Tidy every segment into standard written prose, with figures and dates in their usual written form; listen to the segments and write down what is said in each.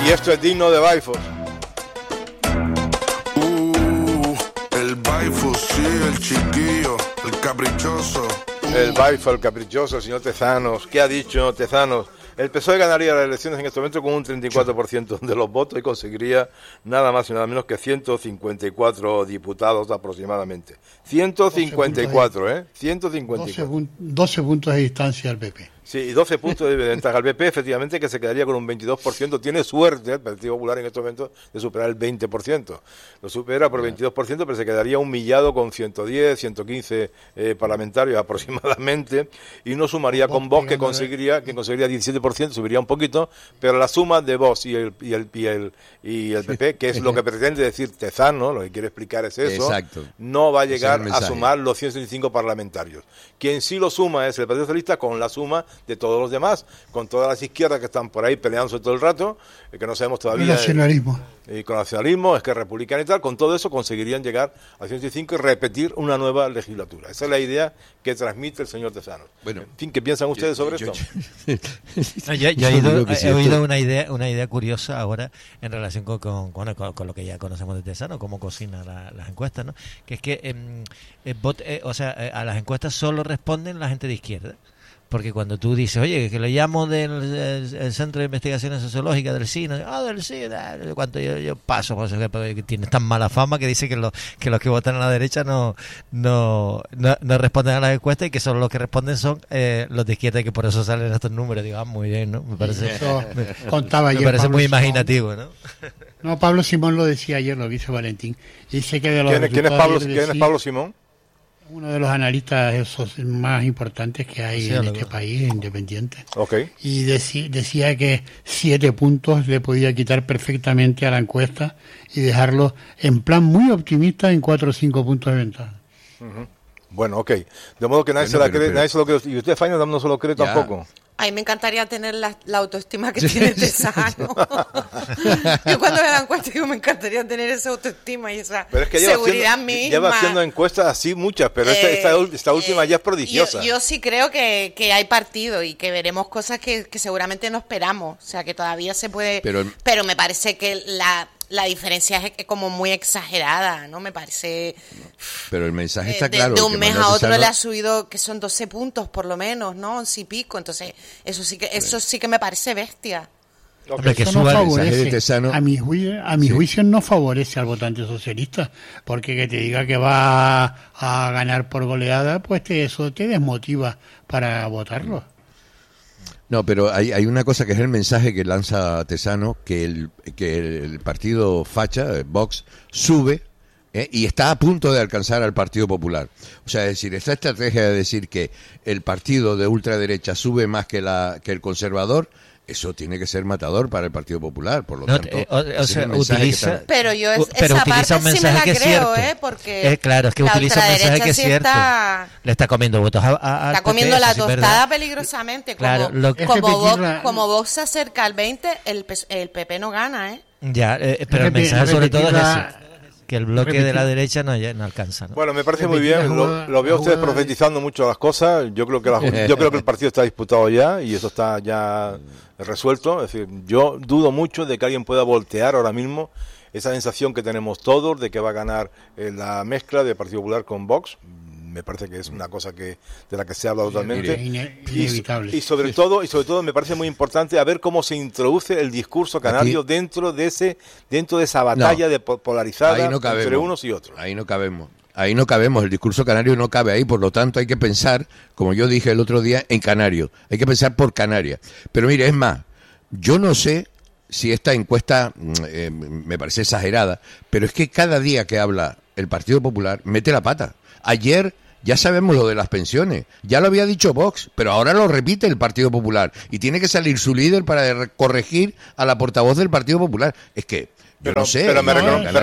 Y esto es digno de Baifos. El Baifos, sí, el chiquillo, el caprichoso. El Baifos, el caprichoso, el señor Tezanos. ¿Qué ha dicho Tezanos? El PSOE ganaría las elecciones en este momento con un 34% de los votos y conseguiría nada más y nada menos que 154 diputados aproximadamente. 154, ¿eh? 154. 12 puntos de distancia al PP. Sí, y 12 puntos de ventaja al PP, efectivamente, que se quedaría con un 22%. Tiene suerte el Partido Popular en este momento de superar el 20%. Lo supera por 22%, pero se quedaría humillado con 110, 115 parlamentarios aproximadamente, y no sumaría con Vox, que conseguiría 17%, subiría un poquito, pero la suma de Vox y el PP, que es lo que pretende decir Tezano, lo que quiere explicar es eso, exacto, no va a llegar a sumar los 165 parlamentarios. Quien sí lo suma es el Partido Socialista, con la suma de todos los demás, con todas las izquierdas que están por ahí peleándose todo el rato, que no sabemos todavía. El nacionalismo. Y con el nacionalismo, es que republicano y tal, con todo eso conseguirían llegar a 105 y repetir una nueva legislatura. Esa es la idea que transmite el señor Tezanos. Bueno, en fin, ¿qué piensan ustedes sobre esto? Yo he oído una idea curiosa ahora en relación con lo que ya conocemos de Tezanos, cómo cocina las encuestas, ¿no? Que es que a las encuestas solo responden la gente de izquierda. Porque cuando tú dices, oye, que lo llamo del Centro de Investigaciones Sociológicas del CINE, del CINE, cuánto yo paso, porque tiene tan mala fama que dice que los que votan a la derecha no responden a las encuestas y que solo los que responden son los de izquierda, y que por eso salen estos números. Digo, muy bien, ¿no? Me parece, me parece muy imaginativo, ¿no? No, Pablo Simón lo decía ayer, lo dice Valentín. Dice que de los ¿Quién es Pablo Simón? Uno de los analistas esos más importantes que hay en este país, independiente. Okay. Y decía que 7 puntos le podía quitar perfectamente a la encuesta y dejarlo en plan muy optimista en 4 o 5 puntos de ventaja. Uh-huh. Bueno, ok. De modo que nadie se la cree, nadie se lo cree. Y usted, Faina, no se lo cree tampoco. A mí me encantaría tener la autoestima que tiene Tezano. Yo cuando veo la encuesta digo, me encantaría tener esa autoestima y esa seguridad misma. Lleva haciendo encuestas así muchas, pero esta última ya es prodigiosa. Yo sí creo que hay partido y que veremos cosas que seguramente no esperamos. O sea, que todavía se puede... Pero me parece que la diferencia es como muy exagerada, ¿no? Me parece... Pero el mensaje está claro. De un mes a otro le ha subido, que son 12 puntos por lo menos, ¿no? 11 y pico. Entonces, eso sí que me parece bestia. Okay. Eso no favorece, a mi juicio no favorece al votante socialista, porque que te diga que va a ganar por goleada, pues eso te desmotiva para votarlo. No, pero hay una cosa que es el mensaje que lanza Tezano, que el partido facha, Vox, sube y está a punto de alcanzar al Partido Popular. O sea, es decir, esta estrategia de decir que el partido de ultraderecha sube más que el conservador, eso tiene que ser matador para el Partido Popular, por lo tanto... utiliza... Pero yo esa parte sí me la creo, porque... claro, es que utiliza un mensaje que es cierto. Le está comiendo votos a está comiendo la tostada peligrosamente. Claro, como Vox se acerca al 20, el PP no gana, ¿eh? Ya, pero el mensaje sobre todo es ese. Que el bloque de la derecha no alcanza, ¿no? Bueno, me parece muy bien. Lo veo a ustedes profetizando mucho las cosas. Yo creo que el partido está disputado ya y eso está ya resuelto. Es decir, yo dudo mucho de que alguien pueda voltear ahora mismo esa sensación que tenemos todos de que va a ganar la mezcla de Partido Popular con Vox. Me parece que es una cosa de la que se habla totalmente. Inevitable. Y sobre todo me parece muy importante a ver cómo se introduce el discurso canario dentro de esa batalla de polarizada entre unos y otros. Ahí no cabemos, el discurso canario no cabe ahí, por lo tanto hay que pensar, como yo dije el otro día, en canario. Hay que pensar por Canarias. Pero mire, es más, yo no sé si esta encuesta me parece exagerada, pero es que cada día que habla el Partido Popular mete la pata. Ayer ya sabemos lo de las pensiones, ya lo había dicho Vox, pero ahora lo repite el Partido Popular y tiene que salir su líder para corregir a la portavoz del Partido Popular. Es que yo no sé, pero me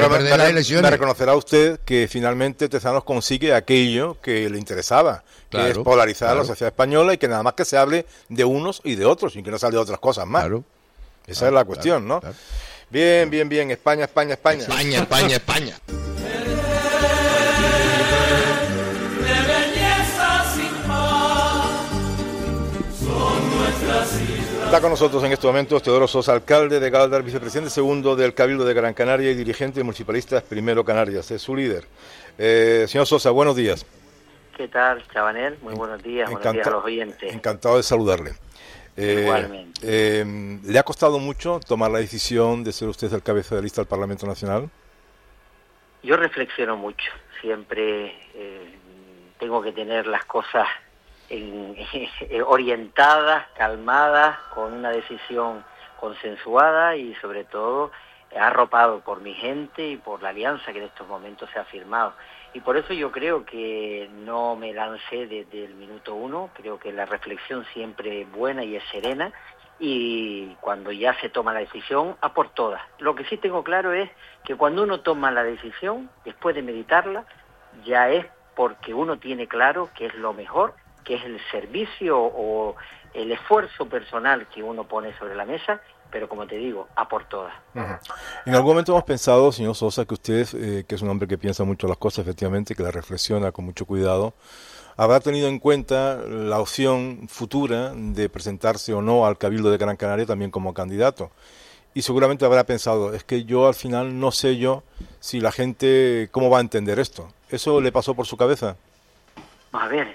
reconocerá usted que finalmente Tezanos consigue aquello que le interesaba, que es polarizar a la sociedad española y que nada más que se hable de unos y de otros, y que no se hable de otras cosas más. Esa es la cuestión, ¿no? Claro. Bien, España. España. Está con nosotros en estos momentos Teodoro Sosa, alcalde de Galdar, vicepresidente segundo del Cabildo de Gran Canaria y dirigente de Municipalistas Primero Canarias, es su líder. Señor Sosa, buenos días. ¿Qué tal, Chabanel? Muy buenos días a los oyentes. Encantado de saludarle. Igualmente. ¿Le ha costado mucho tomar la decisión de ser usted el cabeza de lista al Parlamento Nacional? Yo reflexiono mucho, siempre tengo que tener las cosas orientadas, calmadas, con una decisión consensuada y sobre todo arropado por mi gente y por la alianza que en estos momentos se ha firmado. Y por eso yo creo que no me lancé desde el minuto uno, creo que la reflexión siempre es buena y es serena, y cuando ya se toma la decisión, a por todas. Lo que sí tengo claro es que cuando uno toma la decisión, después de meditarla, ya es porque uno tiene claro que es lo mejor, que es el servicio o el esfuerzo personal que uno pone sobre la mesa, pero como te digo, a por todas. Uh-huh. En algún momento hemos pensado, señor Sosa, que usted, que es un hombre que piensa mucho las cosas, efectivamente, que las reflexiona con mucho cuidado, habrá tenido en cuenta la opción futura de presentarse o no al Cabildo de Gran Canaria también como candidato. Y seguramente habrá pensado, es que yo al final no sé yo si la gente, cómo va a entender esto. ¿Eso le pasó por su cabeza? A ver,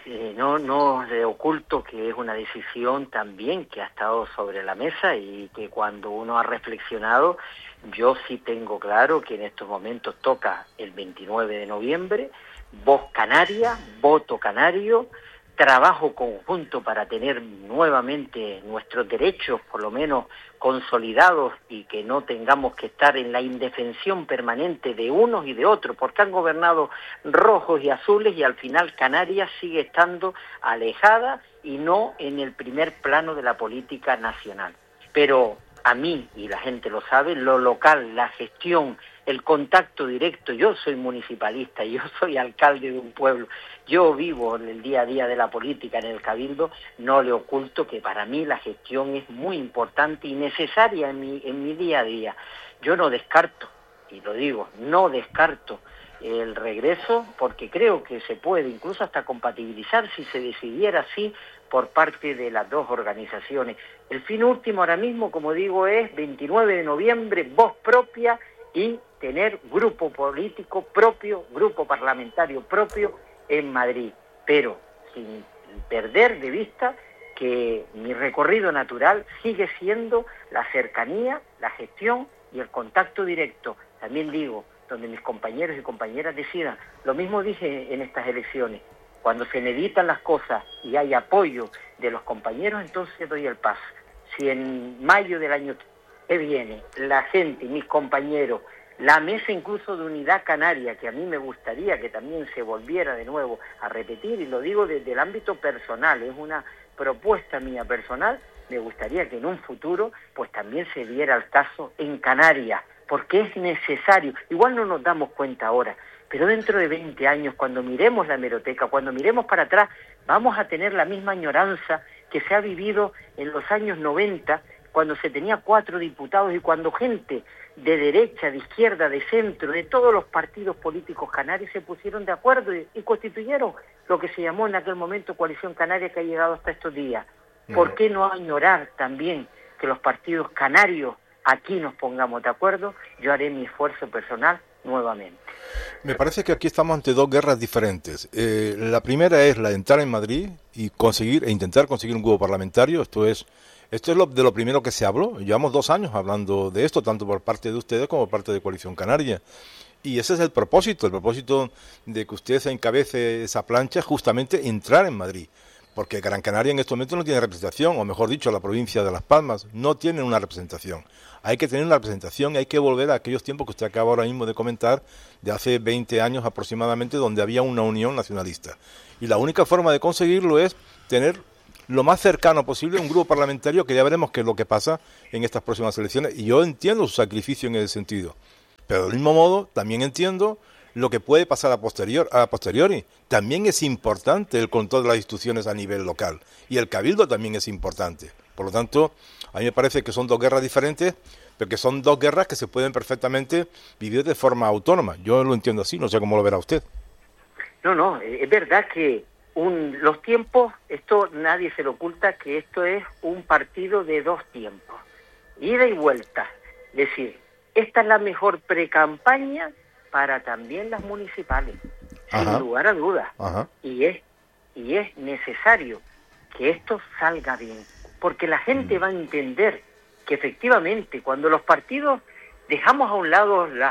no le oculto que es una decisión también que ha estado sobre la mesa y que cuando uno ha reflexionado, yo sí tengo claro que en estos momentos toca el 29 de noviembre, voz canaria, voto canario, trabajo conjunto para tener nuevamente nuestros derechos por lo menos consolidados y que no tengamos que estar en la indefensión permanente de unos y de otros, porque han gobernado rojos y azules y al final Canarias sigue estando alejada y no en el primer plano de la política nacional. Pero a mí, y la gente lo sabe, lo local, la gestión, el contacto directo, yo soy municipalista, yo soy alcalde de un pueblo, yo vivo en el día a día de la política en el Cabildo, no le oculto que para mí la gestión es muy importante y necesaria en mi día a día. Yo no descarto, y lo digo, no descarto el regreso porque creo que se puede incluso hasta compatibilizar si se decidiera así por parte de las dos organizaciones. El fin último ahora mismo, como digo, es 29 de noviembre, voz propia y tener grupo político propio, grupo parlamentario propio en Madrid, pero sin perder de vista que mi recorrido natural sigue siendo la cercanía, la gestión y el contacto directo. También digo, donde mis compañeros y compañeras decidan. Lo mismo dije en estas elecciones. Cuando se meditan las cosas y hay apoyo de los compañeros, entonces doy el paso. Si en mayo del año que viene la gente, mis compañeros, la mesa incluso de unidad canaria, que a mí me gustaría que también se volviera de nuevo a repetir, y lo digo desde el ámbito personal, es una propuesta mía personal, me gustaría que en un futuro pues también se diera el caso en Canarias, porque es necesario. Igual no nos damos cuenta ahora, pero dentro de 20 años, cuando miremos la hemeroteca, cuando miremos para atrás, vamos a tener la misma añoranza que se ha vivido en los años 90, cuando se tenía 4 diputados y cuando gente de derecha, de izquierda, de centro, de todos los partidos políticos canarios se pusieron de acuerdo y constituyeron lo que se llamó en aquel momento Coalición Canaria, que ha llegado hasta estos días. ¿Por qué no añorar también que los partidos canarios aquí nos pongamos de acuerdo? Yo haré mi esfuerzo personal nuevamente. Me parece que aquí estamos ante dos guerras diferentes. La primera es la de entrar en Madrid y intentar conseguir un grupo parlamentario. Esto es de lo primero que se habló. Llevamos 2 años hablando de esto, tanto por parte de ustedes como por parte de Coalición Canaria. Y ese es el propósito de que usted se encabece esa plancha, justamente entrar en Madrid. Porque Gran Canaria en este momento no tiene representación, o mejor dicho, la provincia de Las Palmas no tiene una representación. Hay que tener una representación y hay que volver a aquellos tiempos que usted acaba ahora mismo de comentar, de hace 20 años aproximadamente, donde había una unión nacionalista. Y la única forma de conseguirlo es tener lo más cercano posible un grupo parlamentario, que ya veremos qué es lo que pasa en estas próximas elecciones. Y yo entiendo su sacrificio en ese sentido. Pero del mismo modo, también entiendo lo que puede pasar a posteriori. También es importante el control de las instituciones a nivel local. Y el Cabildo también es importante. Por lo tanto, a mí me parece que son 2 guerras diferentes, pero que son 2 guerras que se pueden perfectamente vivir de forma autónoma. Yo lo entiendo así, no sé cómo lo verá usted. No, es verdad que los tiempos, esto nadie se lo oculta, que esto es un partido de 2 tiempos, ida y vuelta. Es decir, esta es la mejor precampaña para también las municipales, sin lugar a dudas. Y es necesario que esto salga bien, porque la gente va a entender que efectivamente cuando los partidos dejamos a un lado las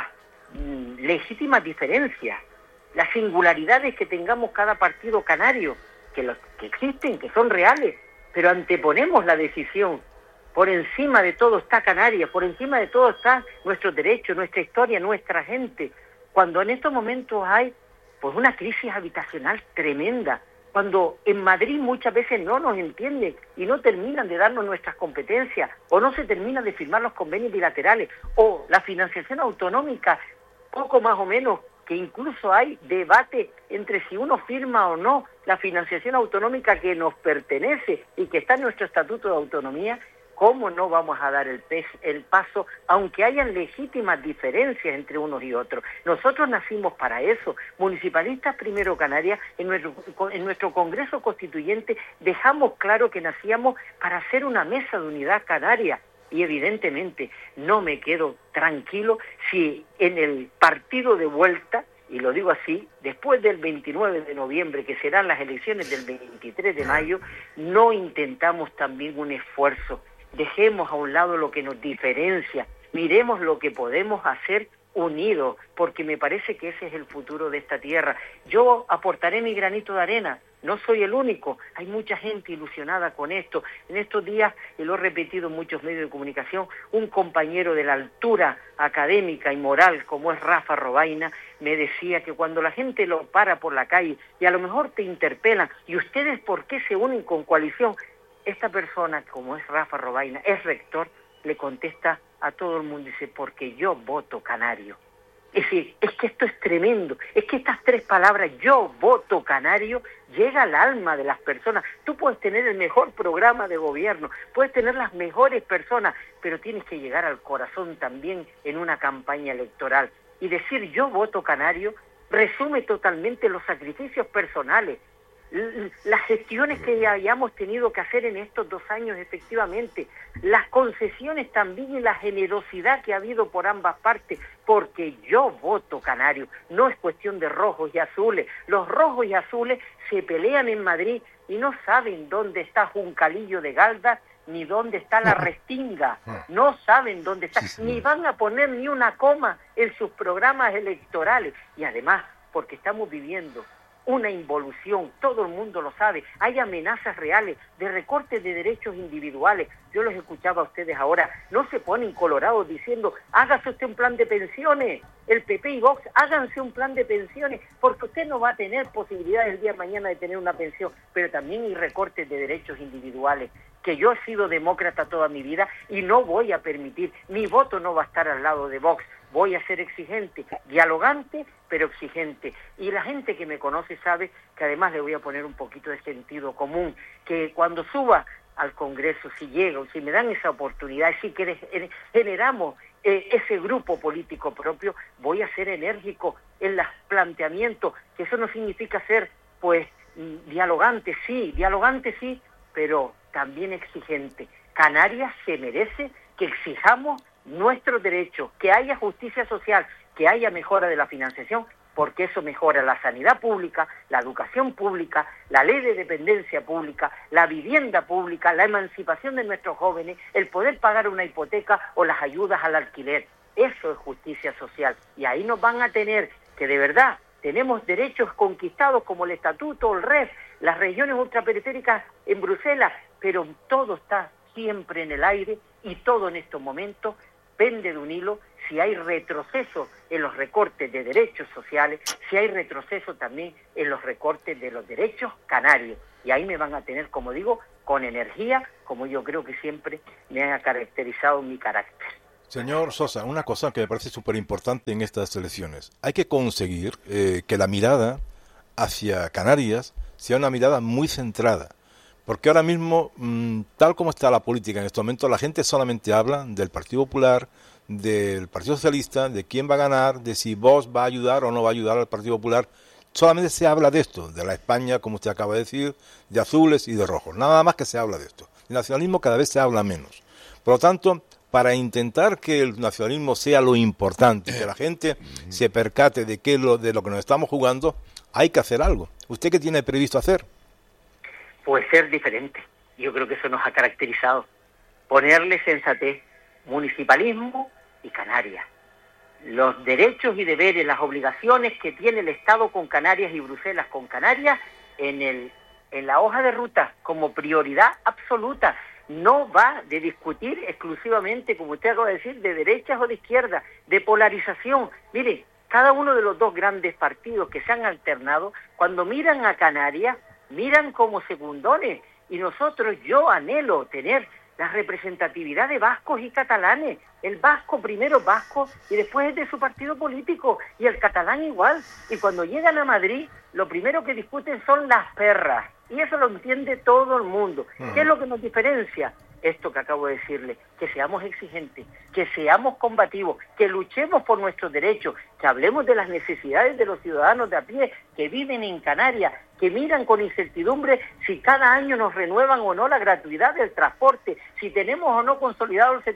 legítimas diferencias, las singularidades que tengamos cada partido canario, que existen, que son reales, pero anteponemos la decisión. Por encima de todo está Canarias, por encima de todo está nuestros derechos, nuestra historia, nuestra gente. Cuando en estos momentos hay pues una crisis habitacional tremenda, cuando en Madrid muchas veces no nos entienden y no terminan de darnos nuestras competencias, o no se terminan de firmar los convenios bilaterales, o la financiación autonómica, poco más o menos, que incluso hay debate entre si uno firma o no la financiación autonómica que nos pertenece y que está en nuestro Estatuto de Autonomía. ¿Cómo no vamos a dar el paso, aunque hayan legítimas diferencias entre unos y otros? Nosotros nacimos para eso. Municipalistas Primero Canarias, en nuestro Congreso Constituyente, dejamos claro que nacíamos para hacer una mesa de unidad canaria. Y evidentemente no me quedo tranquilo si en el partido de vuelta, y lo digo así, después del 29 de noviembre, que serán las elecciones del 23 de mayo, no intentamos también un esfuerzo. Dejemos a un lado lo que nos diferencia, miremos lo que podemos hacer unidos, porque me parece que ese es el futuro de esta tierra. Yo aportaré mi granito de arena, no soy el único, hay mucha gente ilusionada con esto. En estos días, y lo he repetido en muchos medios de comunicación, un compañero de la altura académica y moral como es Rafa Robaina, me decía que cuando la gente lo para por la calle y a lo mejor te interpelan, ¿y ustedes por qué se unen con coalición? Esta persona, como es Rafa Robaina, es rector, le contesta a todo el mundo, dice, porque yo voto canario. Es decir, es que esto es tremendo, es que estas 3 palabras, yo voto canario, llega al alma de las personas. Tú puedes tener el mejor programa de gobierno, puedes tener las mejores personas, pero tienes que llegar al corazón también en una campaña electoral. Y decir yo voto canario resume totalmente los sacrificios personales, las gestiones que hayamos tenido que hacer en estos 2 años efectivamente, las concesiones también y la generosidad que ha habido por ambas partes, porque yo voto canario, no es cuestión de rojos y azules. Los rojos y azules se pelean en Madrid y no saben dónde está Juncalillo de Galdas ni dónde está la Restinga, no saben dónde está, ni van a poner ni una coma en sus programas electorales, y además porque estamos viviendo una involución, todo el mundo lo sabe, hay amenazas reales de recortes de derechos individuales. Yo los escuchaba a ustedes ahora, no se ponen colorados diciendo, hágase usted un plan de pensiones, el PP y Vox, háganse un plan de pensiones, porque usted no va a tener posibilidades el día de mañana de tener una pensión, pero también hay recortes de derechos individuales, que yo he sido demócrata toda mi vida y no voy a permitir, mi voto no va a estar al lado de Vox. Voy a ser exigente, dialogante, pero exigente. Y la gente que me conoce sabe que además le voy a poner un poquito de sentido común, que cuando suba al Congreso, si llego, si me dan esa oportunidad, si generamos ese grupo político propio, voy a ser enérgico en los planteamientos, que eso no significa ser, pues, dialogante sí, pero también exigente. Canarias se merece que exijamos nuestros derechos, que haya justicia social, que haya mejora de la financiación, porque eso mejora la sanidad pública, la educación pública, la ley de dependencia pública, la vivienda pública, la emancipación de nuestros jóvenes, el poder pagar una hipoteca o las ayudas al alquiler. Eso es justicia social. Y ahí nos van a tener que de verdad tenemos derechos conquistados como el Estatuto, el REF, las regiones ultraperiféricas en Bruselas, pero todo está siempre en el aire y todo en estos momentos pende de un hilo. Si hay retroceso en los recortes de derechos sociales, si hay retroceso también en los recortes de los derechos canarios. Y ahí me van a tener, como digo, con energía, como yo creo que siempre me ha caracterizado mi carácter. Señor Sosa, una cosa que me parece súper importante en estas elecciones. Hay que conseguir que la mirada hacia Canarias sea una mirada muy centrada. Porque ahora mismo, tal como está la política en este momento, la gente solamente habla del Partido Popular, del Partido Socialista, de quién va a ganar, de si Vox va a ayudar o no va a ayudar al Partido Popular. solamente se habla de esto, de la España, como usted acaba de decir, de azules y de rojos, nada más que se habla de esto. El nacionalismo cada vez se habla menos. Por lo tanto, para intentar que el nacionalismo sea lo importante, que la gente se percate de de lo que nos estamos jugando, hay que hacer algo. ¿Usted qué tiene previsto hacer? Pues ser diferente. Yo creo que eso nos ha caracterizado. Ponerle sensatez, municipalismo y Canarias. Los derechos y deberes, las obligaciones que tiene el Estado con Canarias y Bruselas con Canarias en la hoja de ruta como prioridad absoluta. No va de discutir exclusivamente, como usted acaba de decir, de derechas o de izquierdas, de polarización. Mire, cada uno de los dos grandes partidos que se han alternado, cuando miran a Canarias, miran como secundones. Y nosotros, yo anhelo tener la representatividad de vascos y catalanes. El vasco primero vasco y después es de su partido político, y el catalán igual. Y cuando llegan a Madrid, lo primero que discuten son las perras. Y eso lo entiende todo el mundo. ¿Qué es lo que nos diferencia? Esto que acabo de decirle, que seamos exigentes, que seamos combativos, que luchemos por nuestros derechos, que hablemos de las necesidades de los ciudadanos de a pie que viven en Canarias, que miran con incertidumbre si cada año nos renuevan o no la gratuidad del transporte, si tenemos o no consolidado el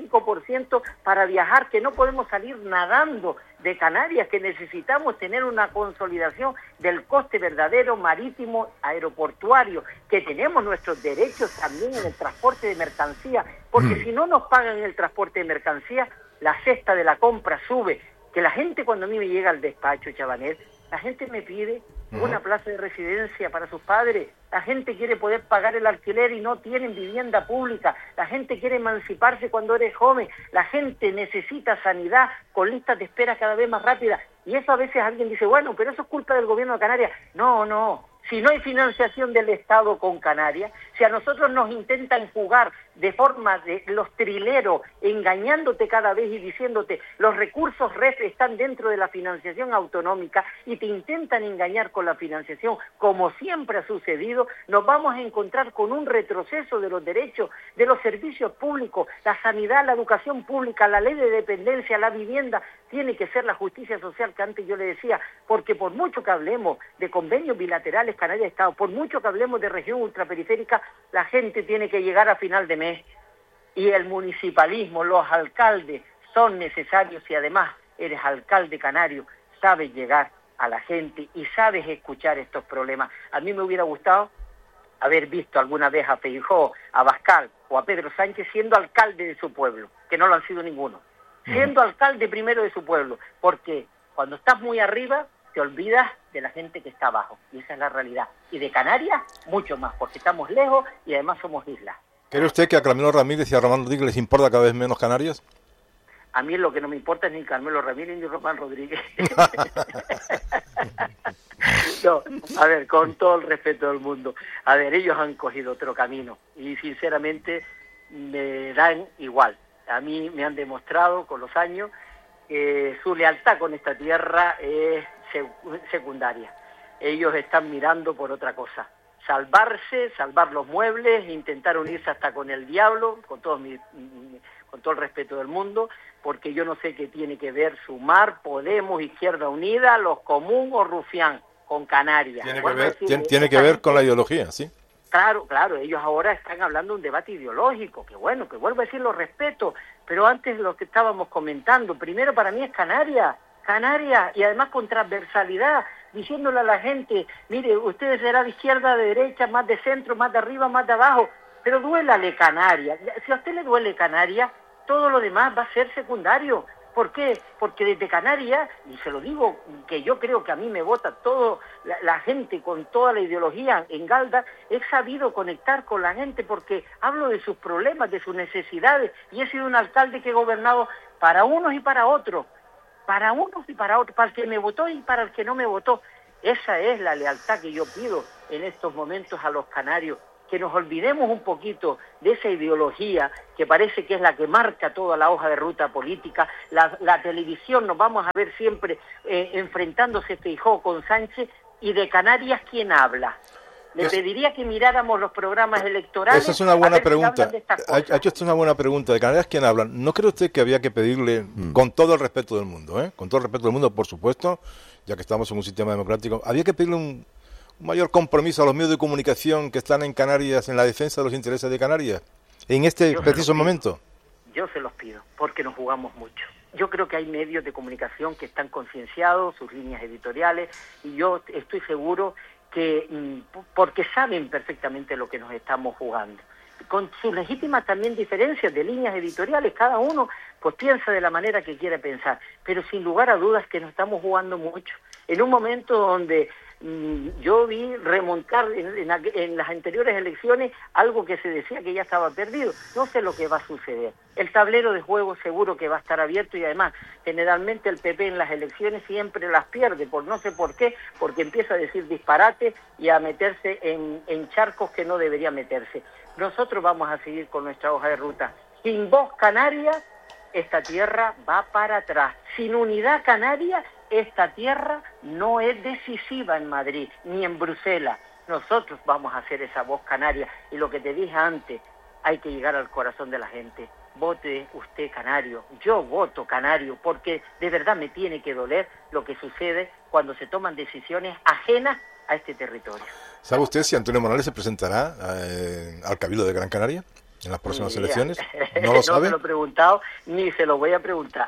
75% para viajar, que no podemos salir nadando de Canarias, que necesitamos tener una consolidación del coste verdadero marítimo aeroportuario, que tenemos nuestros derechos también en el transporte de mercancía, porque si no nos pagan el transporte de mercancía, la cesta de la compra sube, que la gente cuando a mí me llega al despacho, Chabanet, la gente me pide una plaza de residencia para sus padres, la gente quiere poder pagar el alquiler y no tienen vivienda pública, la gente quiere emanciparse cuando eres joven, la gente necesita sanidad con listas de espera cada vez más rápidas, y eso a veces alguien dice, bueno, pero eso es culpa del gobierno de Canarias. No, si no hay financiación del Estado con Canarias, si a nosotros nos intentan jugar de forma de los trileros, engañándote cada vez y diciéndote los recursos REF están dentro de la financiación autonómica y te intentan engañar con la financiación, como siempre ha sucedido, nos vamos a encontrar con un retroceso de los derechos, de los servicios públicos, la sanidad, la educación pública, la ley de dependencia, la vivienda. Tiene que ser la justicia social que antes yo le decía, porque por mucho que hablemos de convenios bilaterales Canarias-Estado, por mucho que hablemos de región ultraperiférica, la gente tiene que llegar a final de mes. Y el municipalismo, los alcaldes son necesarios, y además eres alcalde canario, sabes llegar a la gente y sabes escuchar estos problemas. A mí me hubiera gustado haber visto alguna vez a Feijóo, a Abascal o a Pedro Sánchez siendo alcalde de su pueblo, que no lo han sido ninguno. Siendo alcalde primero de su pueblo, porque cuando estás muy arriba te olvidas de la gente que está abajo, y esa es la realidad. Y de Canarias, mucho más, porque estamos lejos y además somos islas. ¿Cree usted que a Carmelo Ramírez y a Román Rodríguez les importa cada vez menos Canarias? A mí lo que no me importa es ni Carmelo Ramírez ni Román Rodríguez. No, a ver, con todo el respeto del mundo. A ver, ellos han cogido otro camino y sinceramente me dan igual. A mí me han demostrado con los años que su lealtad con esta tierra es secundaria. Ellos están mirando por otra cosa. Salvar los muebles, intentar unirse hasta con el diablo, con todo el respeto del mundo, porque yo no sé qué tiene que ver Sumar, Podemos, Izquierda Unida, Los Común o Rufián con Canarias. Tiene que ver con la ideología, ¿sí? Claro, ellos ahora están hablando de un debate ideológico, que bueno, que vuelvo a decir, lo respeto, pero antes lo que estábamos comentando, primero para mí es Canarias, y además con transversalidad, diciéndole a la gente, mire, usted será de izquierda, de derecha, más de centro, más de arriba, más de abajo, pero duélale Canarias. Si a usted le duele Canarias, todo lo demás va a ser secundario. ¿Por qué? Porque desde Canarias, y se lo digo, que yo creo que a mí me vota toda la gente con toda la ideología en Galda, he sabido conectar con la gente porque hablo de sus problemas, de sus necesidades, y he sido un alcalde que he gobernado para unos y para otros, para el que me votó y para el que no me votó. Esa es la lealtad que yo pido en estos momentos a los canarios, que nos olvidemos un poquito de esa ideología que parece que es la que marca toda la hoja de ruta política. La televisión nos vamos a ver siempre enfrentándose Feijóo con Sánchez, y de Canarias, ¿quién habla? Le pediría que miráramos los programas electorales. Esa es una buena pregunta. Ha hecho usted una buena pregunta. ¿De Canarias quién hablan? ¿No cree usted que había que pedirle, con todo el respeto del mundo, con todo el respeto del mundo, por supuesto, ya que estamos en un sistema democrático, había que pedirle un mayor compromiso a los medios de comunicación que están en Canarias en la defensa de los intereses de Canarias, en este preciso momento. Yo se los pido, porque nos jugamos mucho. Yo creo que hay medios de comunicación que están concienciados, sus líneas editoriales, y yo estoy seguro que, porque saben perfectamente lo que nos estamos jugando, con sus legítimas también diferencias de líneas editoriales, cada uno pues piensa de la manera que quiere pensar, pero sin lugar a dudas que nos estamos jugando mucho. En un momento donde yo vi remontar en las anteriores elecciones algo que se decía que ya estaba perdido. No sé lo que va a suceder. El tablero de juego seguro que va a estar abierto, y además generalmente el PP en las elecciones siempre las pierde, por no sé por qué, porque empieza a decir disparate y a meterse en charcos que no debería meterse. Nosotros vamos a seguir con nuestra hoja de ruta. Sin voz canaria, esta tierra va para atrás. Sin unidad canaria, esta tierra no es decisiva en Madrid, ni en Bruselas. Nosotros vamos a hacer esa voz canaria. Y lo que te dije antes, hay que llegar al corazón de la gente. Vote usted canario. Yo voto canario, porque de verdad me tiene que doler lo que sucede cuando se toman decisiones ajenas a este territorio. ¿Sabe usted si Antonio Morales se presentará al Cabildo de Gran Canaria en las próximas elecciones? ¿No lo sabe? No me lo he preguntado, ni se lo voy a preguntar.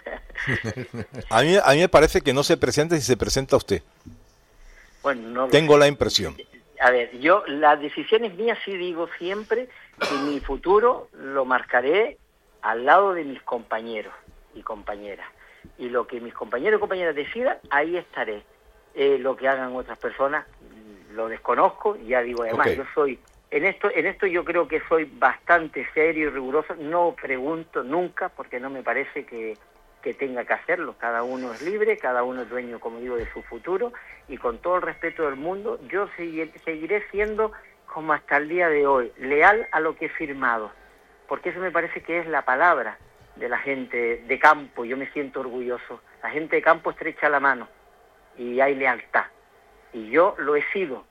A mí me parece que no se presenta si se presenta usted. Bueno, no tengo la impresión. A ver, yo las decisiones mías sí digo siempre que mi futuro lo marcaré al lado de mis compañeros y compañeras. Y lo que mis compañeros y compañeras decidan, ahí estaré. Lo que hagan otras personas lo desconozco, ya digo, además yo soy... En esto yo creo que soy bastante serio y riguroso, no pregunto nunca, porque no me parece que tenga que hacerlo. Cada uno es libre, cada uno es dueño, como digo, de su futuro, y con todo el respeto del mundo, yo seguiré siendo, como hasta el día de hoy, leal a lo que he firmado, porque eso me parece que es la palabra de la gente de campo. Yo me siento orgulloso. La gente de campo estrecha la mano y hay lealtad, y yo lo he sido.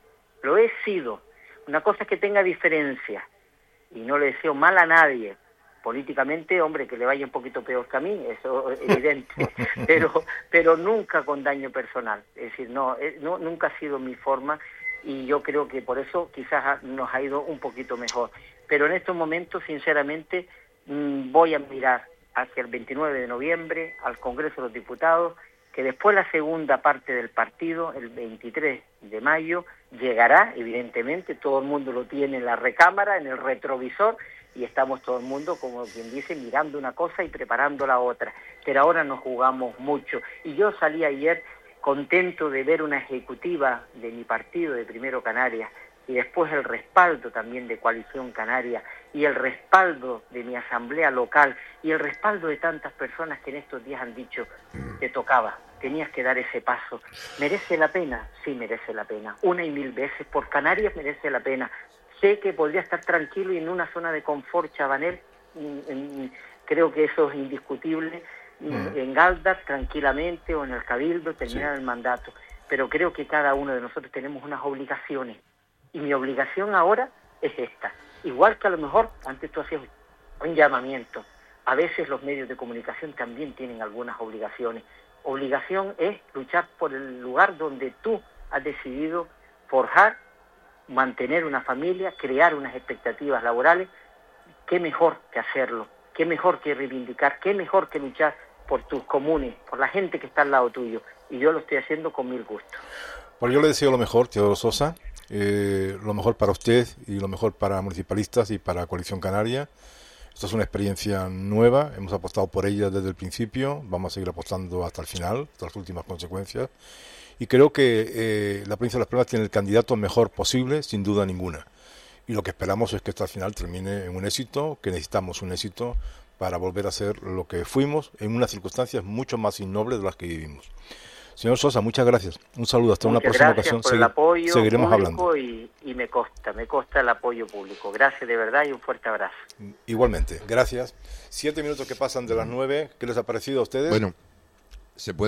Una cosa es que tenga diferencia, y no le deseo mal a nadie. Políticamente, hombre, que le vaya un poquito peor que a mí, eso es evidente, pero nunca con daño personal. Es decir, no, nunca ha sido mi forma, y yo creo que por eso quizás nos ha ido un poquito mejor. Pero en estos momentos, sinceramente, voy a mirar hacia el 29 de noviembre, al Congreso de los Diputados, que después la segunda parte del partido, el 23 de mayo, llegará, evidentemente, todo el mundo lo tiene en la recámara, en el retrovisor, y estamos todo el mundo, como quien dice, mirando una cosa y preparando la otra. Pero ahora nos jugamos mucho. Y yo salí ayer contento de ver una ejecutiva de mi partido, de Primero Canarias, y después el respaldo también de Coalición Canaria, y el respaldo de mi asamblea local, y el respaldo de tantas personas que en estos días han dicho, te tocaba, tenías que dar ese paso. ¿Merece la pena? Sí, merece la pena. 1 y 1000 veces. Por Canarias merece la pena. Sé que podría estar tranquilo y en una zona de confort, Chabanel, creo que eso es indiscutible, en Galdar tranquilamente, o en el Cabildo, terminar el mandato. Pero creo que cada uno de nosotros tenemos unas obligaciones, y mi obligación ahora es esta. Igual que a lo mejor antes tú hacías un llamamiento, a veces los medios de comunicación también tienen algunas obligaciones. Obligación es luchar por el lugar donde tú has decidido forjar, mantener una familia, crear unas expectativas laborales. Qué mejor que hacerlo, qué mejor que reivindicar, qué mejor que luchar por tus comunes, por la gente que está al lado tuyo, y yo lo estoy haciendo con 1000 gustos. Bueno, yo le deseo lo mejor, Teodoro Sosa, lo mejor para usted y lo mejor para municipalistas y para Coalición Canaria. Esto es una experiencia nueva, hemos apostado por ella desde el principio, vamos a seguir apostando hasta el final, hasta las últimas consecuencias, y creo que la provincia de Las Palmas tiene el candidato mejor posible, sin duda ninguna, y lo que esperamos es que esto al final termine en un éxito, que necesitamos un éxito para volver a ser lo que fuimos en unas circunstancias mucho más innobles de las que vivimos. Señor Sosa, muchas gracias. Un saludo, hasta una próxima ocasión. Por el apoyo seguiremos hablando. Y me consta el apoyo público. Gracias de verdad y un fuerte abrazo. Igualmente, gracias. 7 minutos que pasan de las 9. ¿Qué les ha parecido a ustedes? Bueno, se puede